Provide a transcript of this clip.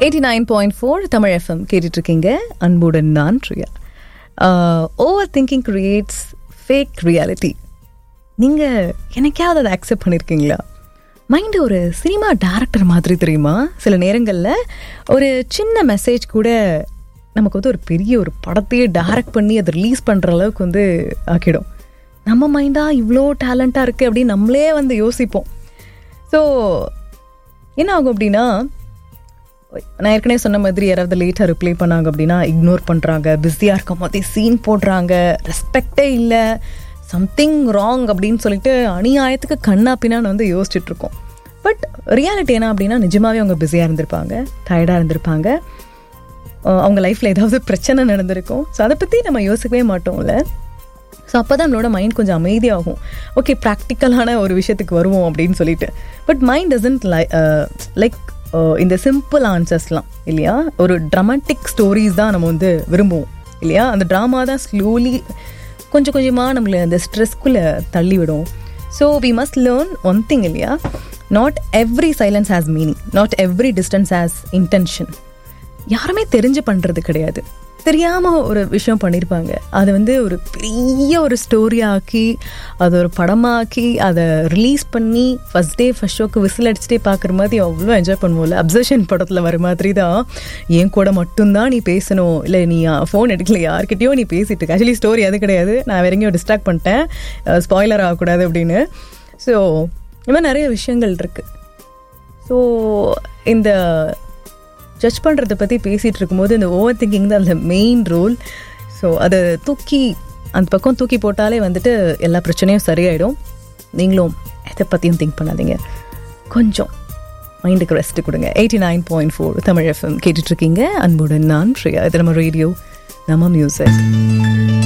89.4 Tamil FM கேட்டுட்டு இருக்கீங்க. அன்புடன் நான் Priya. Over thinking creates fake reality. நீங்கள் என்னைக்காவது அதை அக்செப்ட் பண்ணியிருக்கீங்களா? மைண்டு ஒரு சினிமா டைரக்டர் மாதிரி தெரியுமா? சில நேரங்களில் ஒரு சின்ன மெசேஜ் கூட நமக்கு வந்து ஒரு பெரிய ஒரு படத்தையே டைரக்ட் பண்ணி அதை ரிலீஸ் பண்ணுற அளவுக்கு வந்து ஆக்கிடும். நம்ம மைண்டாக இவ்வளோ டேலண்ட்டாக இருக்குது அப்படின்னு நம்மளே வந்து யோசிப்போம். ஸோ என்ன ஆகும் அப்படின்னா, நான் ஏற்கனவே சொன்ன மாதிரி யாராவது லேட்டாக ரிப்ளை பண்ணாங்க அப்படின்னா இக்னோர் பண்ணுறாங்க, பிஸியாக இருக்கும் போதே சீன் போடுறாங்க, ரெஸ்பெக்டே இல்லை, சம்திங் ராங் அப்படின்னு சொல்லிட்டு அநியாயத்துக்கு கண்ணா பின்னான்னு வந்து யோசிச்சுட்ருக்கோம். பட் ரியாலிட்டி என்ன அப்படின்னா, நிஜமாகவே அவங்க பிஸியாக இருந்திருப்பாங்க, டயர்டாக இருந்திருப்பாங்க, அவங்க லைஃப்பில் ஏதாவது பிரச்சனை நடந்திருக்கும். ஸோ அதை பற்றி நம்ம யோசிக்கவே மாட்டோம்ல. ஸோ அப்போ தான் நம்மளோட மைண்ட் கொஞ்சம் அமைதியாகும். ஓகே, ப்ராக்டிக்கலான ஒரு விஷயத்துக்கு வருவோம் அப்படின்னு சொல்லிட்டு. பட் மைண்ட் டசன்ட் லைக் இந்த சிம்பிள் ஆன்சர்ஸ்லாம் இல்லையா, ஒரு ட்ராமாட்டிக் ஸ்டோரிஸ் தான் நம்ம வந்து விரும்புவோம் இல்லையா. அந்த ட்ராமா தான் ஸ்லோலி கொஞ்சம் கொஞ்சமாக நம்மளை அந்த ஸ்ட்ரெஸ்க்குள்ளே தள்ளிவிடும். So we must learn one thing இல்லையா, not every silence has meaning, not every distance has intention. யாருமே தெரிஞ்சு பண்ணுறது கிடையாது, தெரியாமல் ஒரு விஷயம் பண்ணியிருப்பாங்க. அதை வந்து ஒரு பெரிய ஒரு ஸ்டோரியாக்கி அதை ஒரு படமாக்கி அதை ரிலீஸ் பண்ணி ஃபஸ்ட் டே ஃபஸ்ட் ஷோக்கு விசில் அடிச்சுட்டே பார்க்குற மாதிரி அவ்வளோ என்ஜாய் பண்ணுவோம்ல. அப்சர்ஷன் படத்தில் வர மாதிரி தான், என் கூட மட்டும்தான் நீ பேசணும், இல்லை நீ ஃபோன் எடுக்கல யார்கிட்டயோ நீ பேசிட்டு. ஆக்சுவலி ஸ்டோரி அது கிடையாது, நான் வேற எங்கேயோ டிஸ்ட்ராக்ட் பண்ணிட்டேன், ஸ்பாய்லர் ஆகக்கூடாது அப்படின்னு. ஸோ இந்த மாதிரி நிறைய விஷயங்கள் இருக்குது. ஸோ இந்த ஜட்ஜ் பண்ணுறதை பற்றி பேசிகிட்டு இருக்கும்போது இந்த ஓவர் திங்கிங் தான் அதில் மெயின் ரோல். ஸோ அதை தூக்கி அந்த பக்கம் தூக்கி போட்டாலே வந்துட்டு எல்லா பிரச்சனையும் சரியாயிடும். நீங்களும் எதை பற்றியும் திங்க் பண்ணாதீங்க, கொஞ்சம் மைண்டுக்கு ரெஸ்ட்டு கொடுங்க. 89.4 தமிழ் FM கேட்டுட்ருக்கீங்க. அன்புடன் நான் பிரியா. இது நம்ம ரேடியோ, நம்ம மியூசிக்.